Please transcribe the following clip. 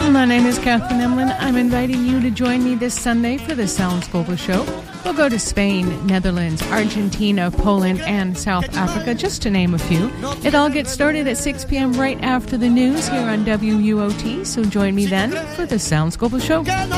My name is Catherine Emlin. I'm inviting you to join me this Sunday for the Sounds Global Show. We'll go to Spain, Netherlands, Argentina, Poland, and South Africa, just to name a few. It all gets started at 6 p.m. right after the news here on WUOT, so join me then for the Sounds Global Show.